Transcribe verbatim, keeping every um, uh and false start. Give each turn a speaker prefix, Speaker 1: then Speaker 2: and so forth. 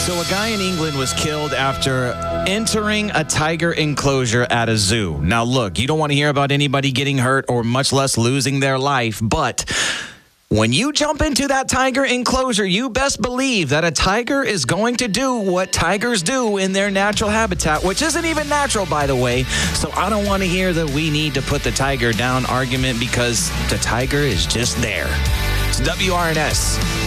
Speaker 1: So a guy in England was killed after entering a tiger enclosure at a zoo. Now, look, you don't want to hear about anybody getting hurt or much less losing their life, but when you jump into that tiger enclosure, you best believe that a tiger is going to do what tigers do in their natural habitat, which isn't even natural, by the way. So I don't want to hear the we need to put the tiger down argument because the tiger is just there. It's W R N S.